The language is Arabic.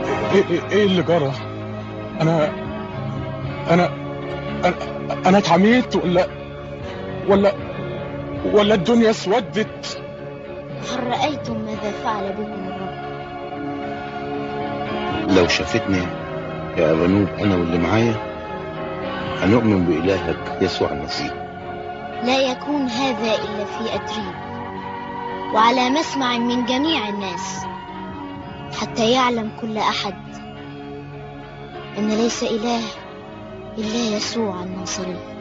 إيه اللي جرى؟ انا انا انا, أنا اتعميت ولا ولا الدنيا اسودت؟ هل رأيتم ماذا فعل بكم الرب؟ لو شافتني يا أبانوب أنا واللي معايا هنؤمن بإلهك يسوع المسيح. لا يكون هذا إلا في أدريب وعلى مسمع من جميع الناس، حتى يعلم كل أحد أن ليس إله إلا يسوع الناصري.